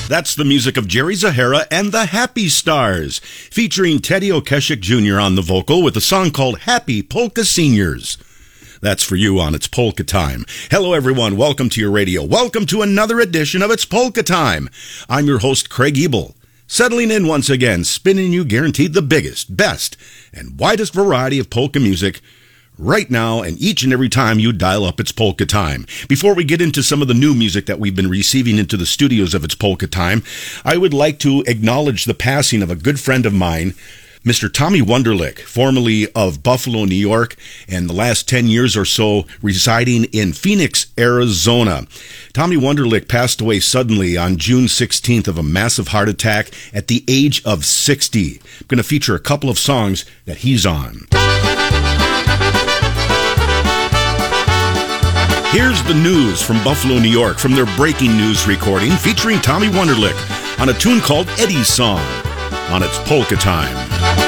That's the music of Jerry Zahara and the Happy Stars, featuring Teddy Okeshik Jr. on the vocal with a song called Happy Polka Seniors. That's for you on It's Polka Time. Hello, everyone. Welcome to your radio. Welcome to another edition of It's Polka Time. I'm your host, Craig Ebel, settling in once again, spinning you guaranteed the biggest, best, and widest variety of polka music right now and each and every time you dial up It's Polka Time. Before we get into some of the new music that we've been receiving into the studios of It's Polka Time, I would like to acknowledge the passing of a good friend of mine, Mr. Tommy Wunderlich, formerly of Buffalo, New York, and the last 10 years or so residing in Phoenix, Arizona. Tommy Wunderlich passed away suddenly on June 16th of a massive heart attack at the age of 60. I'm going to feature a couple of songs that he's on. Here's the news from Buffalo, New York, from their breaking news recording featuring Tommy Wunderlich on a tune called Eddie's Song on It's Polka Time.